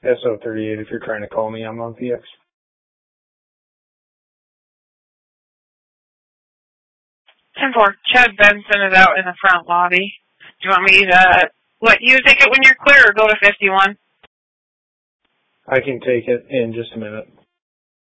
SO38 if you're trying to call me. I'm on PX. 10-4. Chad Benson is out in the front lobby. Do you want me to let you take it when you're clear or go to 51? I can take it in just a minute.